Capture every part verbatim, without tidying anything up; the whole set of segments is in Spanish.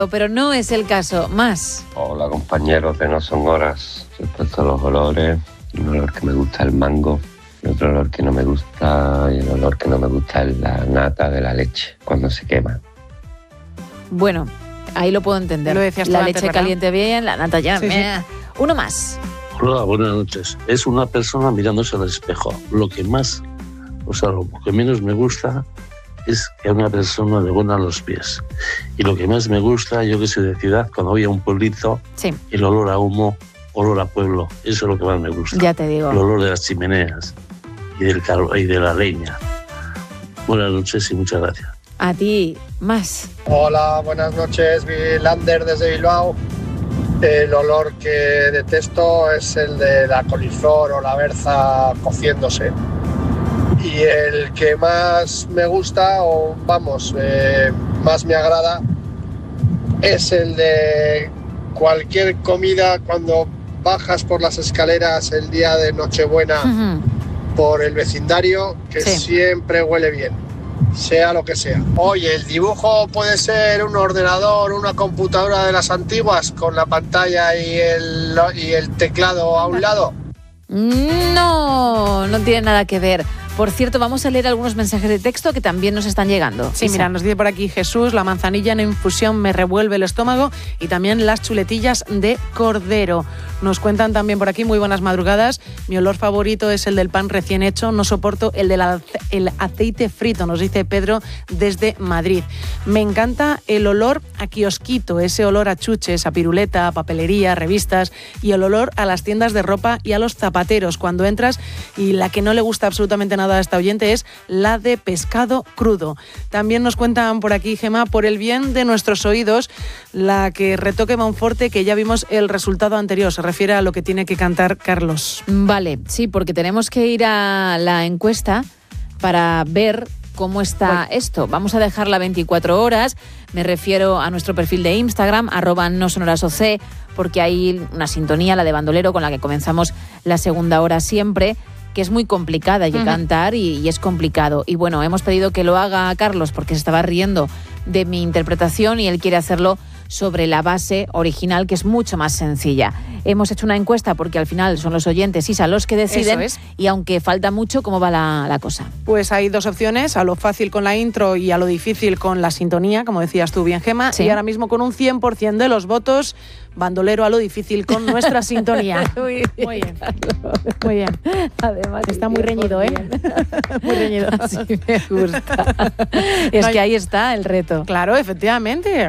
Pero no es el caso. Más. Hola compañeros de No Son Horas. Respecto a los olores, un olor que me gusta es el mango, y otro olor que no me gusta, y el olor que no me gusta es la nata de la leche cuando se quema. Bueno, ahí lo puedo entender. Lo decías tú la antes, leche ¿verdad? caliente bien, la nata ya. Sí, sí. Uno más. Hola, buenas noches. Es una persona mirándose al espejo. Lo que más, o sea, lo que menos me gusta es que a una persona le huelan los pies. Y lo que más me gusta, yo que soy de ciudad, cuando voy a un pueblito, sí. el olor a humo, olor a pueblo, eso es lo que más me gusta. Ya te digo. El olor de las chimeneas y, del car- y de la leña. Buenas noches y muchas gracias. A ti, más. Hola, buenas noches, Lander desde Bilbao. El olor que detesto es el de la coliflor o la berza cociéndose. Y el que más me gusta, o vamos, eh, más me agrada, es el de cualquier comida cuando bajas por las escaleras el día de Nochebuena Uh-huh. por el vecindario, que Sí. siempre huele bien, sea lo que sea. Oye, el dibujo puede ser un ordenador, una computadora de las antiguas con la pantalla y el, y el teclado a un lado. No, no tiene nada que ver. Por cierto, vamos a leer algunos mensajes de texto que también nos están llegando. Sí, Isa. mira, nos dice por aquí Jesús, la manzanilla en infusión me revuelve el estómago, y también las chuletillas de cordero. Nos cuentan también por aquí, muy buenas madrugadas, mi olor favorito es el del pan recién hecho, no soporto el del ace- el aceite frito, nos dice Pedro desde Madrid. Me encanta el olor a kiosquito, ese olor a chuches, a piruleta, a papelería, revistas, y el olor a las tiendas de ropa y a los zapateros cuando entras, y la que no le gusta absolutamente nada a esta oyente es la de pescado crudo. También nos cuentan por aquí, Gemma, por el bien de nuestros oídos, la que retoque Monforte, que ya vimos el resultado anterior, se refiere a lo que tiene que cantar Carlos. Vale, sí, porque tenemos que ir a la encuesta para ver cómo está Voy. esto. Vamos a dejarla veinticuatro horas, me refiero a nuestro perfil de Instagram, arroba no sonoras oc, porque hay una sintonía, la de Bandolero, con la que comenzamos la segunda hora siempre, que es muy complicada y Uh-huh. cantar y, y es complicado. Y bueno, hemos pedido que lo haga Carlos porque se estaba riendo de mi interpretación y él quiere hacerlo sobre la base original, que es mucho más sencilla. Hemos hecho una encuesta porque al final son los oyentes, Isa, los que deciden. Eso es. Y aunque falta mucho, ¿cómo va la, la cosa? Pues hay dos opciones, a lo fácil con la intro y a lo difícil con la sintonía, como decías tú bien, Gemma, Sí. y ahora mismo con un cien por ciento de los votos, Bandolero a lo difícil con nuestra sintonía. Muy bien. Muy bien, muy bien. Además, Está muy reñido, ¿eh? Muy reñido. Así me gusta. Es que ahí está el reto. Claro, efectivamente.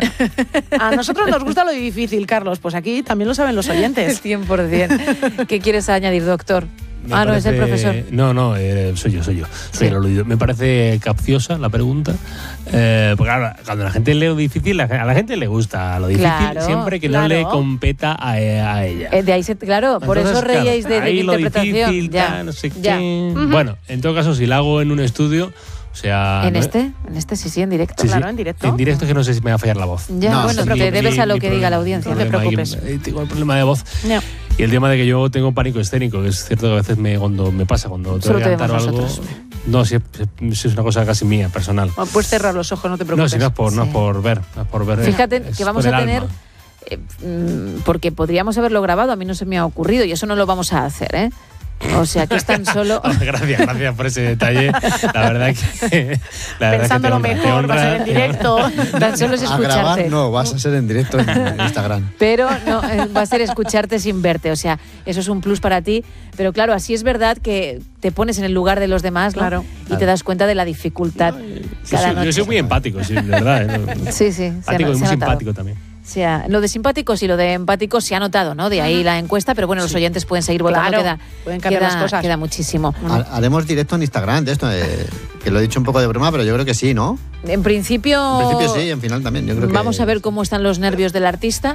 A nosotros nos gusta lo difícil, Carlos. Pues aquí también lo saben los oyentes. cien por ciento. ¿Qué quieres añadir, doctor? Me ah, no, es el parece- profesor. No, no, eh, soy yo, soy yo. Soy Sí. el aludido. Me parece capciosa la pregunta. Eh, porque claro, cuando la gente lee lo difícil, la- a la gente le gusta lo difícil, Claro, siempre que claro. no le competa a, a ella. Eh, de ahí se, claro, por eso Entonces, claro, reíais de, de mi ahí lo interpretación. difícil, ya, tal, no sé ya. qué. Bueno, en todo caso, si la hago en un estudio, o sea... ¿En no- este? En este sí, sí, en directo. Sí, sí. Claro, en directo. En directo es que no sé si me va a fallar la voz. Ya, No, bueno, sí, pero sí, te debes a lo Mi que diga la problema, audiencia. No te problema, preocupes. eh, Tengo el problema de voz. No. Y el tema de que yo tengo pánico escénico, que es cierto que a veces me, cuando me pasa, cuando tengo Solo que te cantar o vemos algo... nosotros. No, si es, si es una cosa casi mía, personal. Oh, puedes cerrar los ojos, no te No, preocupes. si no es por, no es Sí. por ver, no es por ver. Fíjate es que vamos por a el tener, alma. eh, mm, porque podríamos haberlo grabado, a mí no se me ha ocurrido y eso no lo vamos a hacer, ¿eh? O sea, que es tan solo... Gracias, gracias por ese detalle. La verdad que... La verdad Pensándolo que te honra, mejor, te va a ser en honra, directo. Tan solo es A grabar escucharte. no, vas a ser en directo en Instagram. Pero no, eh, va a ser escucharte sin verte, o sea, eso es un plus para ti. Pero claro, así es verdad que te pones en el lugar de los demás, ¿no? Claro. Y te das cuenta de la dificultad Yo cada soy, noche. yo soy muy empático, sí, de verdad. ¿eh? No- Sí, sí, se ha, Empático y se muy ha notado. simpático también. O sea, lo de simpáticos y lo de empáticos se ha notado, ¿no? De ahí la encuesta, pero bueno, los oyentes pueden seguir votando, Claro, queda, pueden cambiar queda, las cosas. queda muchísimo. Ha- Haremos directo en Instagram de esto, eh, que lo he dicho un poco de broma, pero yo creo que sí, ¿no? En principio, En principio sí, en final también. Yo creo que vamos a ver cómo están los nervios del artista.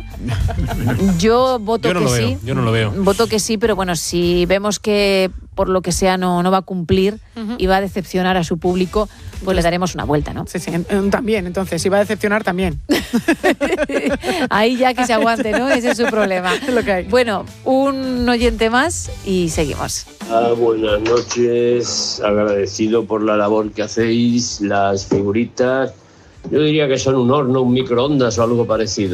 Yo voto Yo no que lo veo, sí. yo no lo veo. Voto que sí, pero bueno, si vemos que por lo que sea no, no va a cumplir Ujú. y va a decepcionar a su público, pues le daremos una vuelta, ¿no? Sí, sí, en- en- también, entonces, si va a decepcionar, también. Ahí ya que se aguante, ¿no? Ese es su problema. Es lo que hay. Bueno, un oyente más y seguimos. Ah, buenas noches, agradecido por la labor que hacéis, las figuritas. Yo diría que son un horno, un microondas o algo parecido.